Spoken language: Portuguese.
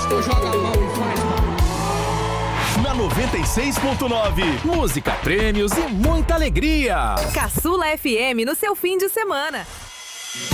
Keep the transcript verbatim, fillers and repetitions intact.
pastor joga a mão e faz mal. Na noventa e seis ponto nove, música, prêmios e muita alegria. Caçula F M no seu fim de semana.